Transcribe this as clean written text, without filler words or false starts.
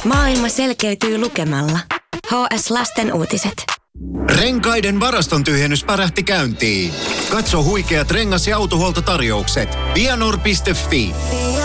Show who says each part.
Speaker 1: Maailma selkeytyy lukemalla. HS Lasten uutiset.
Speaker 2: Renkaiden varaston tyhjennys pärähti käyntiin. Katso huikeat rengas- ja autohuoltotarjoukset. Vianor.fi.